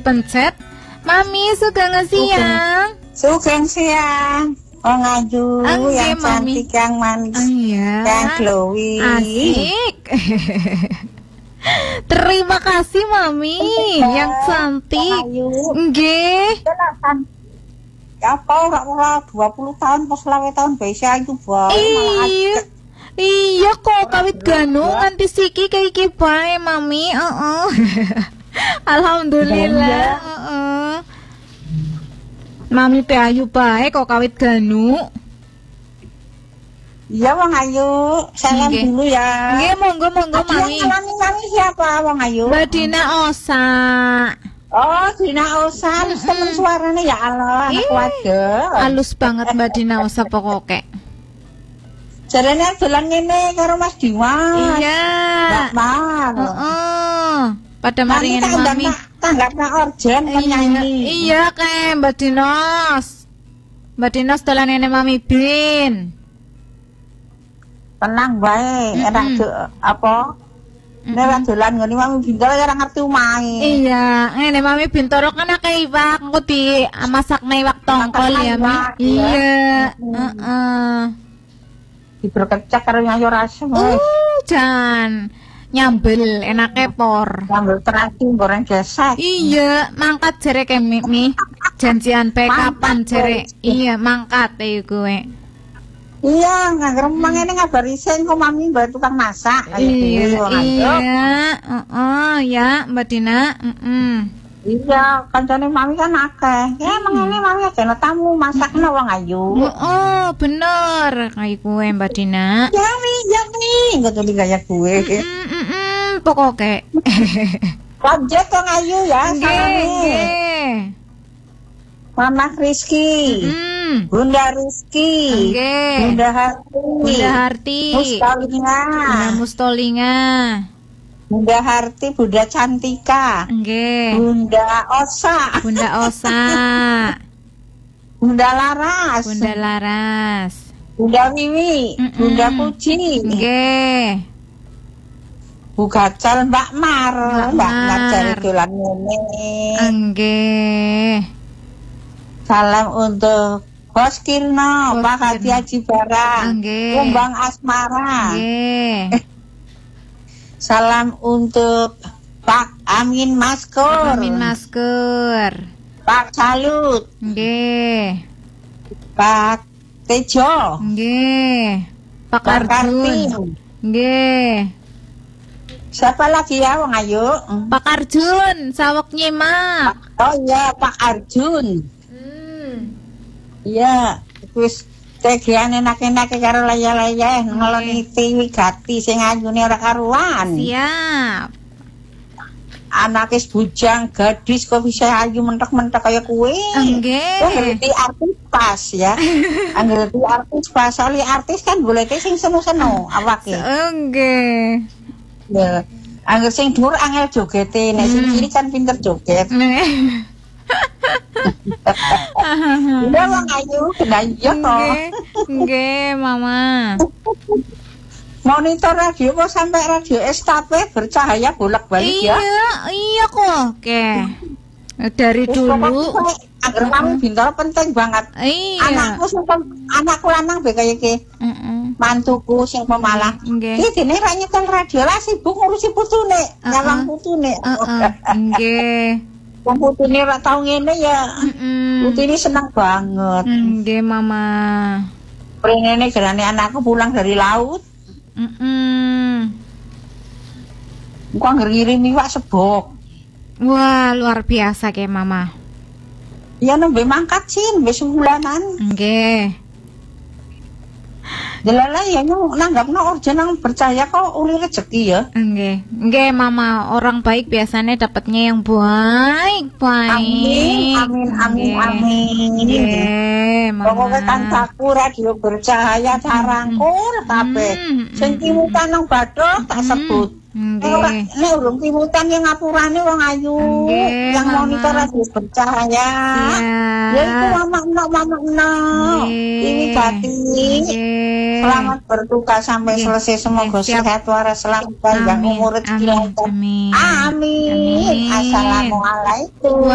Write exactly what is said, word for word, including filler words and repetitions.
dipencet. Mami Sugeng siang. Sugeng siang. Wong Ayu yang Mami. cantik, yang manis, oh, iya. yang glowing. Asik. Terima kasih Mami yang cantik. Nggih. Apa ora ora dua puluh tahun pas lawe tahun Besia itu bae. Iya. Iya kok kawit ganu nganti siki kayak iki bae Mami. Heeh. Alhamdulillah. Heeh. Mami teh ayu bae kok kawit ganu. Iya Wong Ayu, salam Nggih. dulu ya. Nggih, monggo monggo Mami. Mami Mami siapa Wong Ayu? Mbak Dina Osa. Oh, Dina Osa, mm -hmm. Temen suaranya ya Allah, anak wadon. Halus banget Mbak Dina Osa pokoknya. Jarene dolan ngene karo Mas Dimas. Iya. Mbak Mar. Heeh. Pada mari ngene Mami. Tanggapna orjen penyanyi. Iya kayak Mbak Dinos. Mbak Dinos dolan ngene Mami Bin. Tenang bae, mm -hmm. enak apa? Nek dolan ngene Mami Bintoro ora ngerti omahe. Iya, ngene Mami Bintoro kan akeh iwak, engko di masakne iwak tongkol ya, Mi. Iya, heeh. Diberkecak karo nyayo rasem. Uh, jan. Nyambel enake por. Nyambel terasi goreng gesek. Iya, mangkat jere ke Mi. mi. Janjian pe kapan jere? Iya, mangkat e kowe. Iya, ngangger mangene ngabari sen kok Mami mbak tukang masak. Iya, iya, heeh, ya Mbak Dina, heeh. Iya, kancane Mami kan akeh. Ya mangene Mami ajene tamu masakna Wong Ayu. Oh, bener kayak kowe Mbak Dina. Ya Mi, ya Mi, ngono gaya gue. Heeh, pokoke. Lanjut Wong Ayu ya, salame. Mama Rizky, mm. Bunda Rizky, okay. Bunda Harti, Bunda Harti, Mustolinga, Bunda Mustolinga, Bunda Harti, Bunda Cantika, okay. Bunda Osa, Bunda Osa, Bunda Laras, Bunda Laras, Bunda Wiwi, mm -mm. Bunda Puji, okay. Bu Gacal, Mbak Mar, Mbak Mar dari dolan ngene. Nggih. Salam untuk Bos Kirno, Pak Hadi Haji Barang, Kumbang Asmara. Nggih. Salam untuk Pak Amin Maskur. Amin Maskur. Pak Salut. Nggih. Pak Tejo. Nggih. Pak Arjun. Nggih. Siapa lagi ya Wong Ayu? Pak Arjun, sawek nyimak. Oh iya, Pak Arjun. Iya, wis tegian enak-enak karo laya-laya ngeloni tiwi gati sing ayune ora karuan. Siap. Anak wis bujang gadis kok bisa ayu mentek-mentek kaya kuwe. Nggih. Kok ngerti artis pas ya. Ngerti artis pas, soalnya artis kan goleke sing semu-semu awake. Nggih. Ya, angger sing dhuwur angel jogete, nek sing kiri kan pinter joget. Udah Wong Ayu, kedayo to. Nggih, Mama. Monitor radio kok sampai radio estafet bercahaya bolak-balik ya. Iya, iya kok. Oke. Dari dulu angger Mami Bintoro penting banget. Iya. Anakku sing anakku lanang be kaya iki. Heeh. Mantuku sing pemalah. Nggih. Iki dene ra nyetel radio lah sibuk ngurusi putune, nyawang putune. Heeh. Nggih. Wong putune ora tau ngene ya. Heeh. Putune seneng banget. Nggih, Mama. Prene gerane anakku pulang dari laut. Heeh. Engko angger ngirim iwak sebok. Wah, luar biasa kayak Mama. Ya nembe mangkat sih, nembe sebulanan. Nggih. Delala ya nanggapno orjen nang percaya kok uli rezeki ya. Nggih. Nggih, Mama. Orang baik biasanya dapatnya yang baik-baik. Amin, amin, amin, amin. Nggih, Mama. Pokoke kancaku radio bercahaya carangkul kabeh. Sing timutan nang Bathok tak sebut. Nggih. Nek urung timutan yang ngapurane Wong Ayu, Nggih, yang Mama. monitor radio bercahaya. Siap. Ya itu mama enak, mama enak. Ini Gati. Nggih. Selamat bertugas sampai Nggih. selesai, semoga Siap. sehat waras selamat panjang Amin, umur rezeki amin, lancar. amin. Amin. Amin. Assalamualaikum.